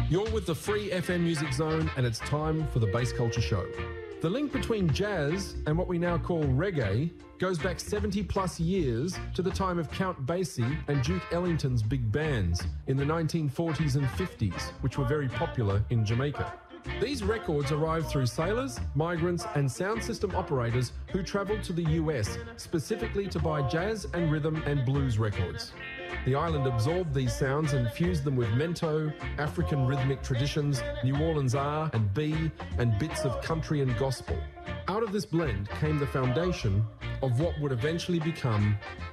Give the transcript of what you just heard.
You're with the Free FM Music Zone, and it's time for the Bass Culture Show. The link between jazz and what we now call reggae goes back 70 plus years to the time of Count Basie and Duke Ellington's big bands in the 1940s and 50s, which were very popular in Jamaica. These records arrived through sailors, migrants, and sound system operators who travelled to the US specifically to buy jazz and rhythm and blues records. The island absorbed these sounds and fused them with mento, African rhythmic traditions, New Orleans R&B, and bits of country and gospel. Out of this blend came the foundation of what would eventually become